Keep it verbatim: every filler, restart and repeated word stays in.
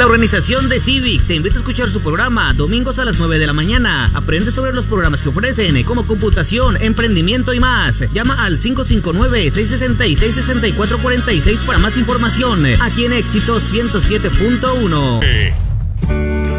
La organización de Civic te invita a escuchar su programa domingos a las nueve de la mañana. Aprende sobre los programas que ofrecen, como computación, emprendimiento y más. Llama al cinco cinco nueve, seis seis seis, seis cuatro cuatro seis para más información. Aquí en Éxito ciento siete punto uno. Eh.